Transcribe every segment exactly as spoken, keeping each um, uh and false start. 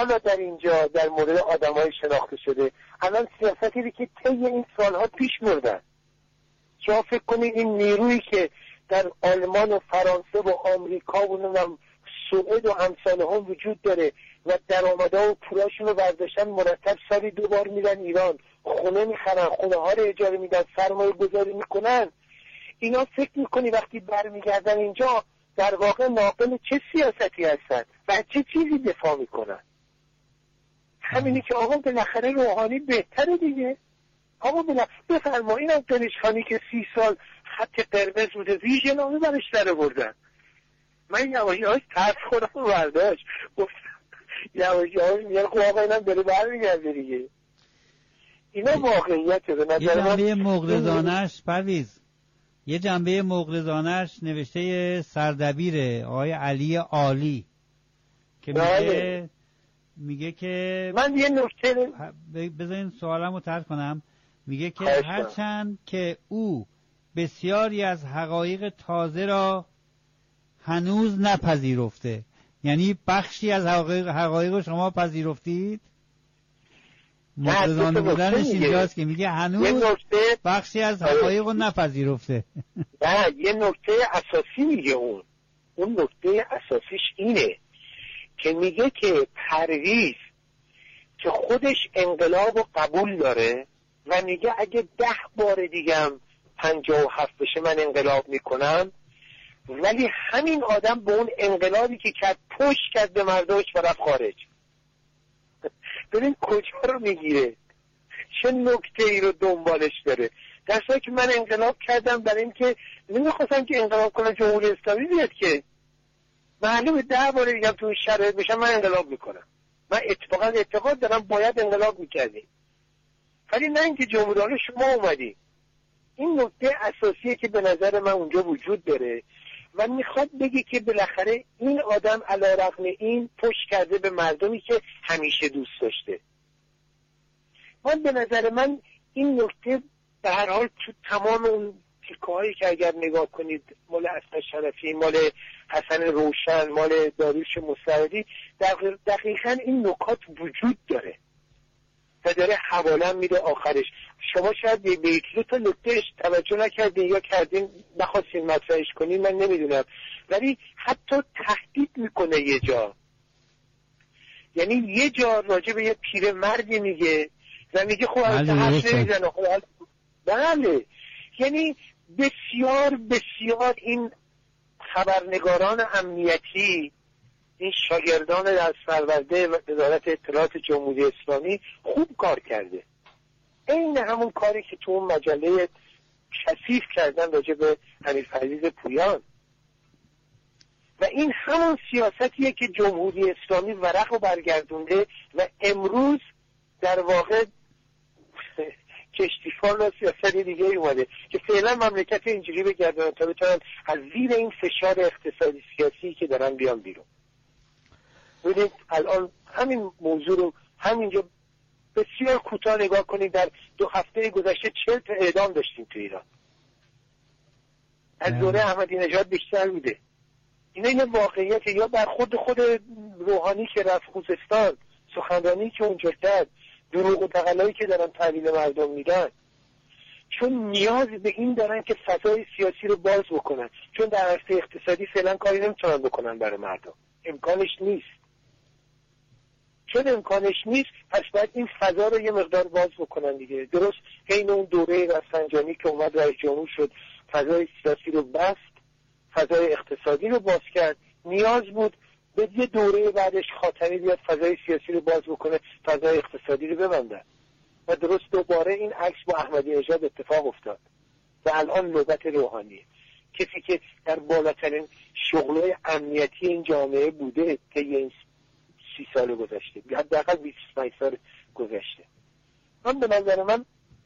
حالا در اینجا در مورد آدمای شناخته شده، الان سیاستی که طی این سالها پیش بردن، شما فکر کنید این نیرویی که در آلمان و فرانسه و آمریکا و نمیدونم سوئد و امثال هم وجود داره و درآمدها و پولاشون رو برداشتن مرتب سالی دو بار میرن ایران، خونه میخرن، خونه ها رو اجاره میدن، سرمایه گذاری میکنن، اینا فکر میکنی وقتی برمیگردن اینجا در واقع ناقل چه سیاستی هستن و چه چیزی دفاع میکنن؟ همینی که آقا بالاخره روحانی بهتره دیگه. آقا بالاخره بفرما این هم دانشخانی که سی سال خط قرمز بوده ویژه نامه برش در بردن. من یواشی هاش ترس خودم رو برداشت گفتم یواشی هاش میگن خب آقا اینم داره برمیگرده دیگه. اینا واقعیت به نظر من. یه جنبه مغرضانش پرویز، یه جنبه مغرضانش نوشته سردبیر آقای علی عالی که میگه میگه که من یه نکته بذارین سوالمو طرح کنم. میگه که هرچند که او بسیاری از حقایق تازه را هنوز نپذیرفته، یعنی بخشی از حقایق, حقایق رو شما پذیرفتید؟ مغرضانه بودنش اینجاست که میگه هنوز بخشی از حقایق رو نپذیرفته. نه یه نکته اساسی میگه اون اون نکته اساسیش اینه که میگه که پرویز که خودش انقلاب رو قبول داره و میگه اگه ده بار دیگم پنجاه و هفت بشه من انقلاب میکنم، ولی همین آدم به اون انقلابی که کرد پشت کرد به مردمش و رفت خارج. ببین کجا رو میگیره، چه نکته ای رو دنبالش داره. در صورتی که من انقلاب کردم برای این که نمیخواستم که انقلاب کنم جمهوری اسلامی بیاد، که معلومه ده بار دیگه تو شرایط بشم من انقلاب میکنم. من اتفاقا اعتقاد دارم باید انقلاب میکردیم، ولی نه اینکه جمهوری شما اومدی. این نکته اساسیه که به نظر من اونجا وجود داره و میخواد بگه که بالاخره این آدم علیرغم این پشت کرده به مردمی که همیشه دوست داشته. من به نظر من این نکته به هر حال تو تمام اون تیکه‌هایی که اگر نگاه کنید مال حسن شرفی، مال حسن روشن، مال داریوش مستعدی، دقیقاً این نکات وجود داره و داره حوالا میره آخرش. شما شاید به یک دو تا نکتهش توجه نکردین یا کردین نخواستین مطرحش کنین، من نمیدونم، ولی حتی تهدید میکنه یه جا، یعنی یه جا راجع به یه پیر مردی میگه و میگه خب از حرف نمیزنه. خب بله، یعنی بسیار بسیار این خبرنگاران امنیتی، این شاگردان از فرورده وزارت اطلاعات جمهوری اسلامی خوب کار کرده. این همون کاری که تو اون مجله کثیف کردن راجع به امیرفریز پویان، و این همون سیاستیه که جمهوری اسلامی ورق رو برگردونده و امروز در واقع کشتیفان و سیاست دیگه اومده که فعلا مملکت اینجوری بگردن تا بتونن از زیر این فشار اقتصادی سیاسی که دارن بیان بیرون. ببینید الان همین موضوع رو همینجا بسیار کوتاه نگاه کنید، در دو هفته گذشته چهل تا اعدام داشتیم تو ایران. از دوره احمدی نژاد بیشتر بوده. اینا این واقعیت. یا بر خود خود روحانی که رفت خوزستان، سخنرانی که اونجا کرد، دروغ و دغلایی که دارن تحویل مردم میدن، چون نیاز به این دارن که فضای سیاسی رو باز بکنن، چون در عرصه اقتصادی فعلا کاری نمیتونن بکنن برای مردم، امکانش نیست. چون امکانش نیست پس باید این فضا رو یه مقدار باز بکنن دیگه. درست حین اون دوره رفسنجانی که اومد رئیس جمهور شد، فضای سیاسی رو بست، فضای اقتصادی رو باز کرد، نیاز بود به یه دوره بعدش خاتمی بیاد فضای سیاسی رو باز بکنه، فضای اقتصادی رو ببندن. و درست دوباره این عکس با احمدی نژاد اتفاق افتاد و الان نوبت روحانیه، کسی که در بالاترین شغل‌های امنیتی این جامعه بوده که این سی سال گذشته، حداقل بیست و پنج سال گذشته. من به نظر من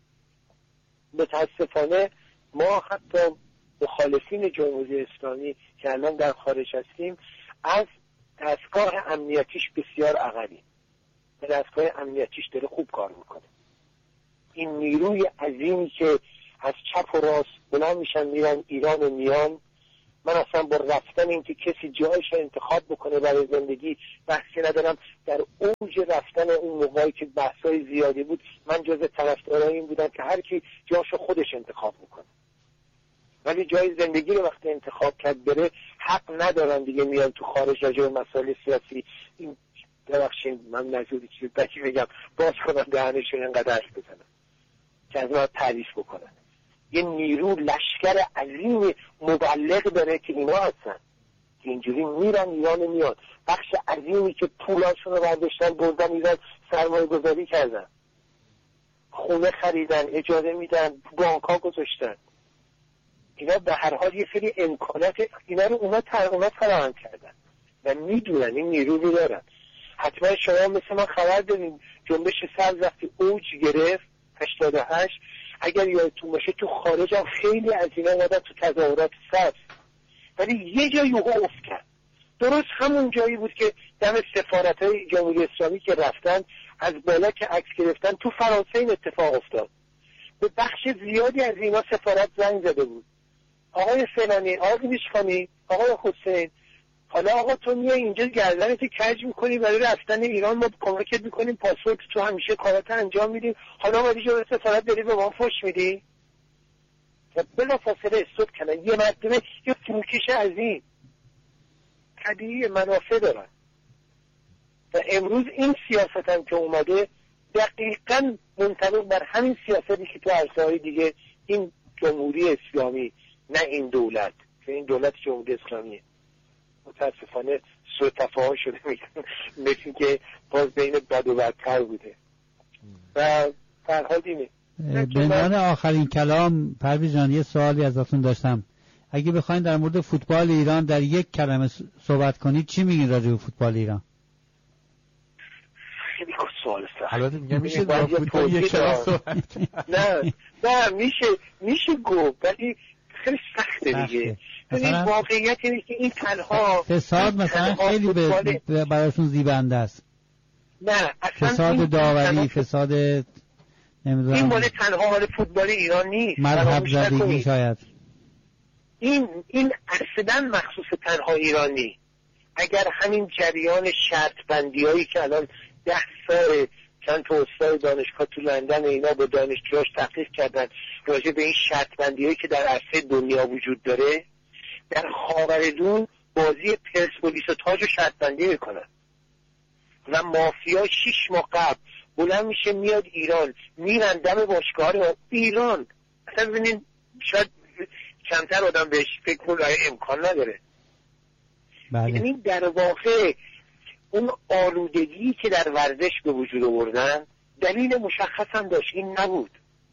متاسفانه ما حتی مخالفین جمهوری اسلامی که الان در خارج هستیم از دستگاه امنیتیش بسیار عقبیم. به دستگاه امنیتیش داره خوب کار میکنه. این نیروی عظیمی که از چپ و راست بلند میشن میرن ایران و میان من اصلا با رفتن این که کسی جایش انتخاب بکنه برای زندگی بحثی ندارم. در اوج رفتن اون موقعی که بحثای زیادی بود من جز طرفدارای این بودم که هر کی جاشو خودش انتخاب بکنه، ولی جای زندگی رو وقتی انتخاب کرد بره حق ندارن دیگه میان تو خارج راجع به مسائل سیاسی این ببخشید من نزدیک چیز بکی بگم باز کنم دهنشون اینقدر حرف بزنم که از من تعریف بکنن. یه نیرو لشکر عظیم مبلغ داره که اینا هستن که اینجوری میرن ایران میاد، بخش عظیمی که پولاشون رو برداشتن بردن ایران سرمایه گذاری کردن، خونه خریدن، اجاره میدن، بانک ها گذاشتن. اینا به هر حال یه سری امکانات اینا رو اونا تقریبا فراهم کردن و میدونن این نیرو رو دارن. حتما شما مثل من خبر دارین جنبش سبز وقتی اوج گرفت هشتاد و هشت، اگر یادتون باشه تو خارج هم خیلی از اینا اومدن تو تظاهرات سبز، ولی یه جایی یهو افت کرد. درست همون جایی بود که دم سفارت‌های جمهوری اسلامی که رفتن از بالا که عکس گرفتن تو فرانسه این اتفاق افتاد. به بخش زیادی از اینا سفارت زنگ زده بود، آقای فلانی، آقای میشخانی، آقای حسین، حالا آقا تو میای اینجا گردنت کج میکنی برای رفتن ایران، ما کمکت میکنیم، پاسپورت تو همیشه کارات انجام میدیم، حالا اومدی جلوی سفارت داری به ما فحش میدی؟ و بلا فاصله استوب کنن. یه مردمه یه فروکش عظیم طبیعی منافع دارن و امروز این سیاست هم که اومده دقیقاً منطبق بر همین سیاستی که تو عرصه‌های دیگه این جمهوری اسلامی، نه این دولت، که این دولت جمهوری اسلامیه متاسفانه سوء تفاهم شده میگن مثل که باز بین بد و بدتر بوده و فرهاد اینه. به عنوان آخرین کلام پرویز جان یه سوالی ازتون داشتم، اگه بخواید در مورد فوتبال ایران در یک کلمه صحبت کنید چی میگین راجع به فوتبال ایران؟ خیلی سوال سخت. البته میگم میشه در فوتبال یک کلمه صحبت نه نه میشه میشه گفت ولی خیلی سخته دیگه. این واقعیت اینه که این تنها فساد مثلا خیلی به براشون زیبنده است. نه اصلا فساد داوری، فساد نمیدونم این مال تنها مال فوتبال ایران نیست، مذهب زدگی شاید این این اصلا مخصوص تنها ایرانی. اگر همین جریان شرط بندی هایی که الان ده سال چند تا استاد دانشگاه تو لندن اینا با دانشجوهاش تحقیق کردن راجع به این شرط بندی هایی که در عرصه دنیا وجود داره، در خاورمیانه بازی پرسپولیس و تاج رو شرط بندی میکنن و مافیا شش ماه قبل بلند میشه میاد ایران، میرن دم باشگاه ایران. اصلا ببینین شاید کمتر آدم بهش فکر کنه امکان نداره. یعنی در واقع اون آلودگی که در ورزش به وجود آوردن دلیل مشخص هم داشت، این نبود.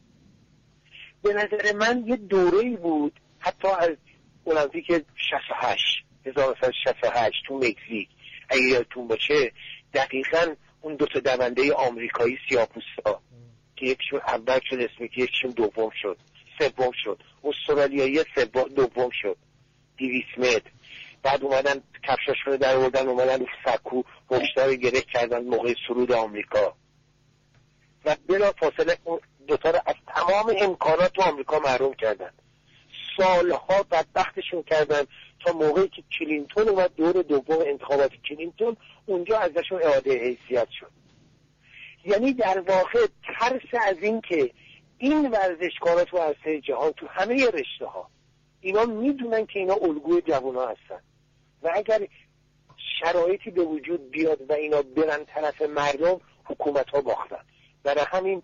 به نظر من یه دوره‌ای بود حتی از المپیک شصت و هشت هزار و نهصد و شصت و هشت تو مکزیک اگه یادتون باشه، دقیقاً اون دو تا دونده آمریکایی سیاه‌پوستا که یکیشون اول شد اسمیت، یکیشون دوم شد، سوم شد، استرالیایی سوم دوم شد، دویست متر، بعد اومدن کفشاشون رو در آوردن اومدن رو سکو پشتار گره کردن موقع صعود آمریکا و بلا فاصله اون دوتا رو از تمام امکانات تو آمریکا محروم کردن. سالها بدبختشون کردن تا موقعی که کلینتون اومد دور دوم انتخابات کلینتون، اونجا ازشون اعاده حیثیت شد. یعنی در واقع ترس از این که این ورزشکارا تو عرصه جهان تو همه رشته ها اینا میدونن که اینا الگوی جوونا هستن و اگر شرایطی به وجود بیاد و اینا برن طرف مردم، حکومت ها باختن. برای همین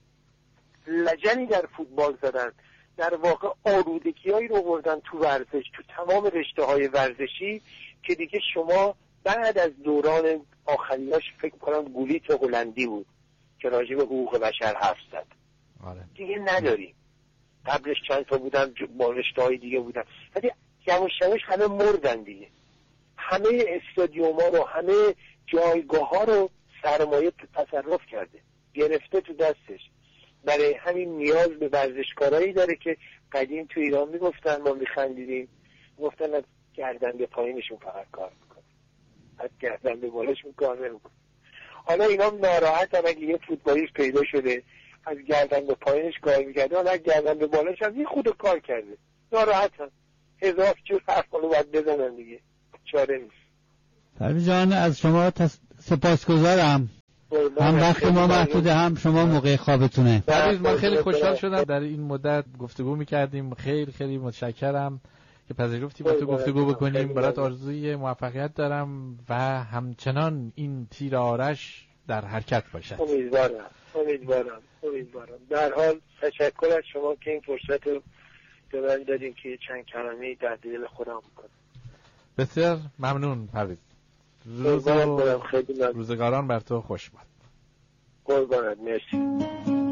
لجنی در فوتبال زدن، در واقع آلودگی هایی رو بردن تو ورزش، تو تمام رشته های ورزشی که دیگه شما بعد از دوران آخریاش فکر کنم گولیت هلندی بود که راجع به حقوق بشر حرف زد. آره. دیگه نداریم. قبلش چند تا بودن با رشته های دیگه بودن ولی یواش یواش همه مردن دیگه. همه استادیوم ها رو، همه جایگاه ها رو سرمایه تصرف کرده، گرفته تو دستش. برای همین نیاز به ورزشکارایی داره که قدیم تو ایران میگفتن، ما میخندیدیم، گفتن از گردن به پایینشون فقط کار میکنه، از گردن به بالاشون کار نمیکنه. حالا اینا ناراحت هم اگه یه فوتبالیست پیدا شده از گردن به پایینش کار میکرده، حالا از گردن به بالاش هم یه خود کار کرده، ناراحت هم. هزار جور حرف رو باید بزنن دیگه، چاره نیست. پرویز جان از شما تس... سپاسگزارم. هم وقت ما محدوده، هم شما موقع خوابتونه. پرویز من خیلی خوشحال شدم در این مدت گفتگو میکردیم. خیلی خیلی متشکرم که پذیرفتی با تو گفتگو بکنیم. برات آرزوی موفقیت دارم و همچنان این تیر آرش در حرکت باشد. امیدوارم امیدوارم امیدوارم. در حال تشکر از شما که این فرصت رو به من دادیم که چند کلمه‌ای در دل خودم بکنم. بسیار ممنون پرویز. روز و روزگاران بر تو خوش باد. قربانت، مرسی.